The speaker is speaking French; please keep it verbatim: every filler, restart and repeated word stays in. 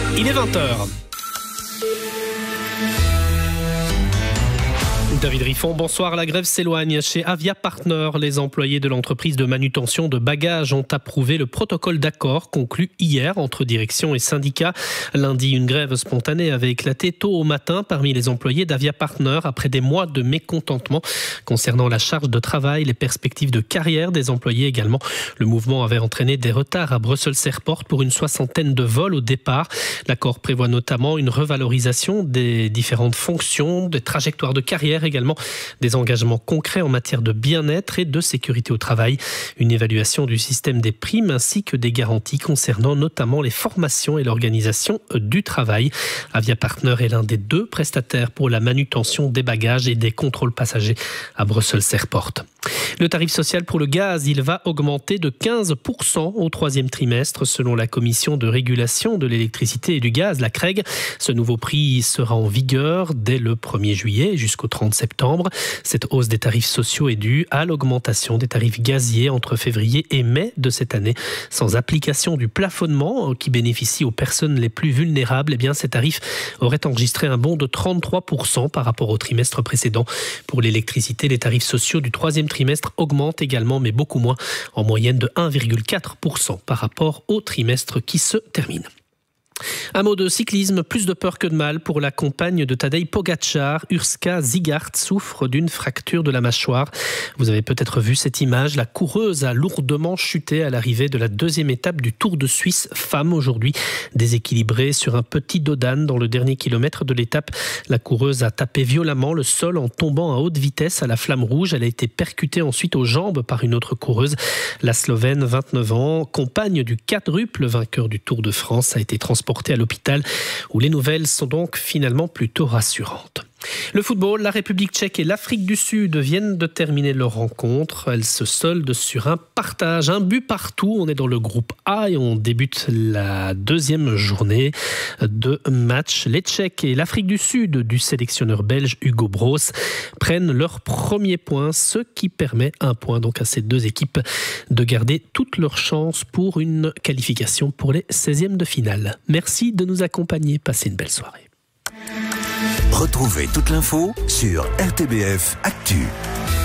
Il est vingt heures. David Riffon, bonsoir. La grève s'éloigne. Chez Avia Partners, les employés de l'entreprise de manutention de bagages ont approuvé le protocole d'accord conclu hier entre direction et syndicats. Lundi, une grève spontanée avait éclaté tôt au matin parmi les employés d'Avia Partners après des mois de mécontentement concernant la charge de travail, les perspectives de carrière des employés également. Le mouvement avait entraîné des retards à Brussels Airport pour une soixantaine de vols au départ. L'accord prévoit notamment une revalorisation des différentes fonctions, des trajectoires de carrière également, des engagements concrets en matière de bien-être et de sécurité au travail, une évaluation du système des primes ainsi que des garanties concernant notamment les formations et l'organisation du travail. Avia Partners est l'un des deux prestataires pour la manutention des bagages et des contrôles passagers à Brussels Airport. Le tarif social pour le gaz, il va augmenter de quinze pour cent au troisième trimestre selon la Commission de régulation de l'électricité et du gaz, la C R E G. Ce nouveau prix sera en vigueur dès le premier juillet jusqu'au trente septembre. Cette hausse des tarifs sociaux est due à l'augmentation des tarifs gaziers entre février et mai de cette année. Sans application du plafonnement qui bénéficie aux personnes les plus vulnérables, eh bien ces tarifs auraient enregistré un bond de trente-trois pour cent par rapport au trimestre précédent. Pour l'électricité, les tarifs sociaux du troisième trimestre augmente également, mais beaucoup moins, en moyenne de un virgule quatre pour cent par rapport au trimestre qui se termine. Un mot de cyclisme, plus de peur que de mal pour la compagne de Tadej Pogačar. Urška Zigart souffre d'une fracture de la mâchoire. Vous avez peut-être vu cette image. La coureuse a lourdement chuté à l'arrivée de la deuxième étape du Tour de Suisse femme aujourd'hui. Déséquilibrée sur un petit dos d'âne dans le dernier kilomètre de l'étape, la coureuse a tapé violemment le sol en tombant à haute vitesse à la flamme rouge. Elle a été percutée ensuite aux jambes par une autre coureuse. La Slovène, vingt-neuf ans, compagne du quadruple vainqueur du Tour de France, a été transportée à l'hôpital où les nouvelles sont donc finalement plutôt rassurantes. Le football, la République tchèque et l'Afrique du Sud viennent de terminer leur rencontre. Elles se soldent sur un partage, un but partout. On est dans le groupe A et on débute la deuxième journée de match. Les Tchèques et l'Afrique du Sud du sélectionneur belge Hugo Broos prennent leur premier point, ce qui permet un point donc à ces deux équipes de garder toutes leurs chances pour une qualification pour les seizièmes de finale. Merci de nous accompagner. Passez une belle soirée. Retrouvez toute l'info sur R T B F Actu.